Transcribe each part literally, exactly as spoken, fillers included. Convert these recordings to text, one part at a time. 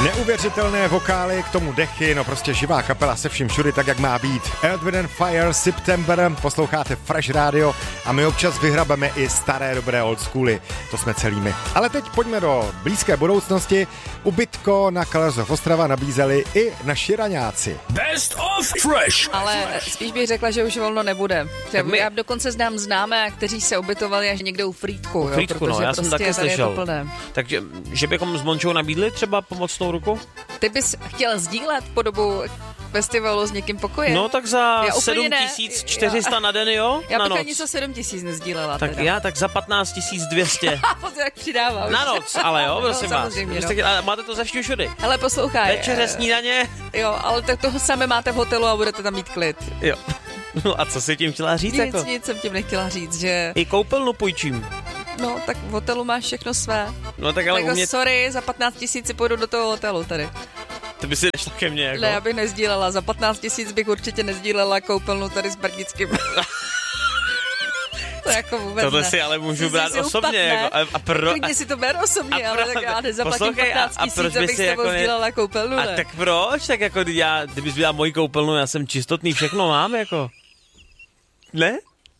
Neuvěřitelné vokály, k tomu dechy, no prostě živá kapela se vším všudy tak, jak má být. Earth, Wind and Fire, September, posloucháte Fresh Radio a my občas vyhrabeme i staré dobré old schooly, to jsme celými. Ale teď pojďme do blízké budoucnosti. Ubytko na Colors of Ostrava nabízeli i naši raňáci. Best of Fresh! Ale spíš bych řekla, že už volno nebude. My... Já dokonce znám známé, kteří se ubytovali až někde u Frýdku. Jo, Frýdku, no, já prostě jsem taky slyšel. To Takže, že bychom s Mončou nabídli třeba pomocnou ruku? Ty bys chtěl sdílet po dobu festivalu s někým pokoje? No tak za sedm tisíc čtyři sta na den, jo? Já na bych noc. ani za sedm tisíc nezdílela. Tak teda. já tak za patnáct tisíc dvě stě. Pozor, jak přidávám. Na noc, ale jo, prosím no, vás. No. Ale máte to ze vším všudy. Hele, poslouchaj. Večeře, snídaně. Jo, ale tak toho samé máte v hotelu a budete tam mít klid. Jo. No a co jsi tím chtěla říct? Nic, jako? nic jsem tím nechtěla říct, že... I koupelnu půjčím. No, tak v hotelu máš všechno své. No tak ale jako u mě... sorry, za patnáct tisíc si půjdu do toho hotelu tady. Ty by si nešla ke mně, jako? Ne, já bych nezdílela. Za patnáct tisíc bych určitě nezdílela koupelnu tady s Brnickým. To jako vůbec Tohle ne. si ale můžu Jsi brát si osobně. Jako, a, a pro, Klidně si to beru osobně, a ale pro, tak já nezaplatím patnáct tisíc, abych s tebou jako sdílela koupelnu, ne? A tak proč? Tak jako já, kdybys byla mojí koupelnu, já jsem čistotný, všechno mám, jako. Ne?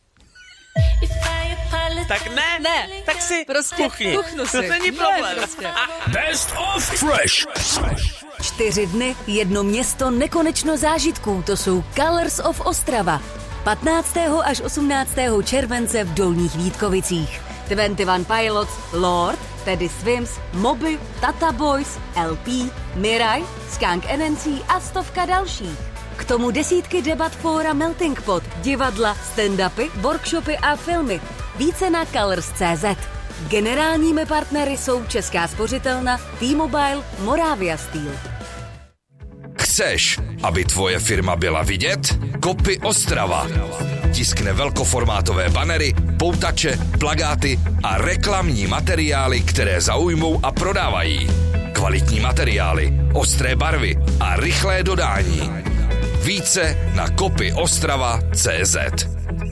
Tak ne, ne, tak si prostě kuchni. kuchnu si. To není problém. Ne, prostě. Best of Fresh. Čtyři dny, jedno město, nekonečno zážitků. To jsou Colors of Ostrava. patnáctého až osmnáctého července v Dolních Vítkovicích. dvacet jedna Pilots, Lord, Teddy Swims, Moby, Tata Boys, L P, Mirai, Skunk N N C a stovka dalších. K tomu desítky debat fóra Melting Pot, divadla, stand-upy, workshopy a filmy. Více na colors tečka cé zet. Generálními partnery jsou Česká spořitelna, T-Mobile, Moravia Steel. Chceš, aby tvoje firma byla vidět? Kopy Ostrava. Tiskne velkoformátové banery, poutače, plakáty a reklamní materiály, které zaujmou a prodávají. Kvalitní materiály, ostré barvy a rychlé dodání. Více na kopy ostrava tečka cé zet.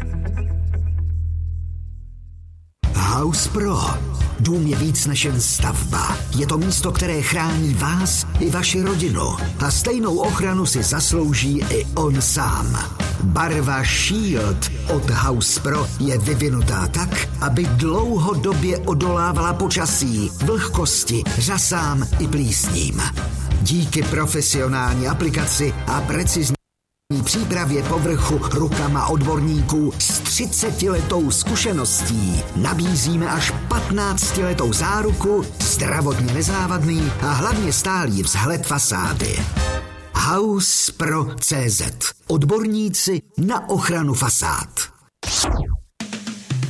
House Pro. Dům je víc než jen stavba. Je to místo, které chrání vás i vaši rodinu. A stejnou ochranu si zaslouží i on sám. Barva Shield od House Pro je vyvinutá tak, aby dlouhodobě odolávala počasí, vlhkosti, řasám i plísním. Díky profesionální aplikaci a precizní přípravě povrchu rukama odborníků s třicetiletou zkušeností nabízíme až patnáctiletou záruku, zdravotně nezávadný a hlavně stálý vzhled fasády. House Pro tečka cé zet. Odborníci na ochranu fasád.